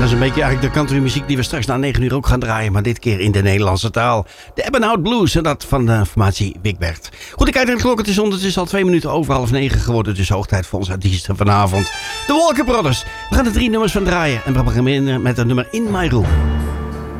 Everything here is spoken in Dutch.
Dat is een beetje eigenlijk de countrymuziek die we straks na 9 uur ook gaan draaien. Maar dit keer in de Nederlandse taal. De Ebbenhout Blues en dat van de formatie Wigbert. Goed, ik kijk naar de klok. Het is ondertussen al 2 minuten over 8:30 geworden. Dus hoog tijd voor onze artiesten vanavond. De Walker Brothers. We gaan er 3 nummers van draaien. En we beginnen met het nummer In My Room.